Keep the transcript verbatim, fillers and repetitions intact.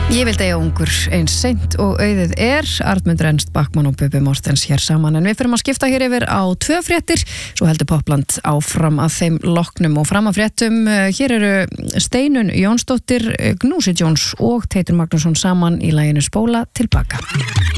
Ég vildi eiga ungur eins seint og auðið er. Arnmundur Ernst Bachmann og Bubbi Mortens hér saman, en við fyrir að skipta hér yfir á tvö fréttir, svo heldur Popland áfram að þeim loknum og fram að fréttum. Hér eru Steinun Jónsdóttir, Gnúsi Jones og Teitur Magnússon saman í laginu Spóla tilbaka.